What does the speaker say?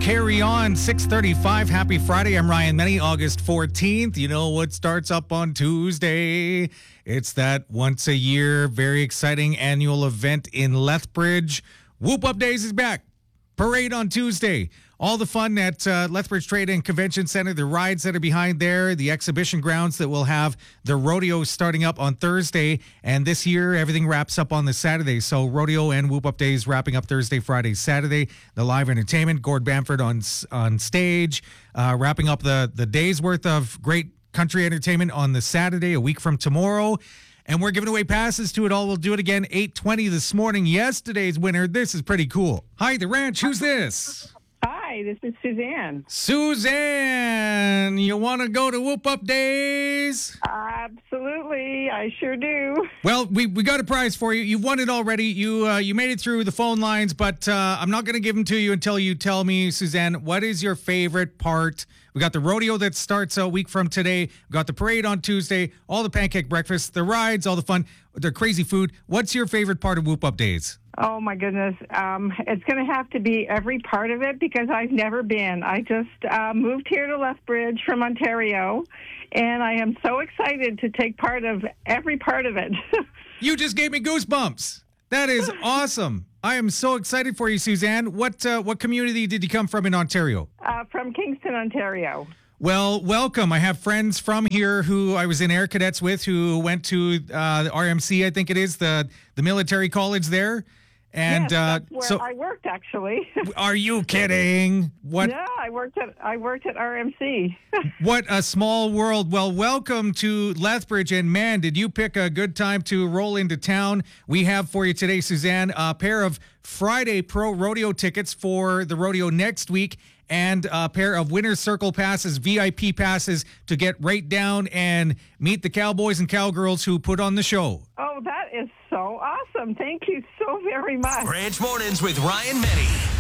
Carry On, 6:35. Happy Friday. I'm Ryan Menny, August 14th. You know what starts up on Tuesday? It's that once a year, very exciting annual event in Lethbridge. Whoop Up Days is back. Parade on Tuesday. All the fun at Lethbridge Trade and Convention Center, the rides that are behind there, the exhibition grounds that will have the rodeo starting up on Thursday. And this year, everything wraps up on the Saturday. So rodeo and Whoop Up Days wrapping up Thursday, Friday, Saturday. The live entertainment, Gord Bamford on stage, wrapping up the day's worth of great country entertainment on the Saturday, a week from tomorrow. And we're giving away passes to it all. We'll do it again, 8:20 this morning. Yesterday's winner. This is pretty cool. Hi, The Ranch. Who's this? Hi, this is Suzanne. Suzanne, you want to go to Whoop Up Days? Absolutely, I sure do. Well, we got a prize for you. You won it already. You made it through the phone lines, but I'm not going to give them to you until you tell me, Suzanne, what is your favorite part? We got the rodeo that starts a week from today. We got the parade on Tuesday, all the pancake breakfast, the rides, all the fun, the crazy food. What's your favorite part of Whoop Up Days? Oh, my goodness. It's going to have to be every part of it because I've never been. I just moved here to Lethbridge from Ontario, and I am so excited to take part of every part of it. You just gave me goosebumps. That is awesome. I am so excited for you, Suzanne. What community did you come from in Ontario? From Kingston, Ontario. Well, welcome. I have friends from here who I was in Air Cadets with who went to the RMC, I think it is, the military college there. And yes, that's where I worked, actually. Are you kidding? What? Yeah, I worked at RMC. What a small world. Well, welcome to Lethbridge. And man, did you pick a good time to roll into town. We have for you today, Suzanne, a pair of Friday Pro Rodeo tickets for the rodeo next week and a pair of Winner's Circle passes, VIP passes, to get right down and meet the cowboys and cowgirls who put on the show. Oh, that is so awesome. Thank you so very much. Ranch Mornings with Ryan Menny.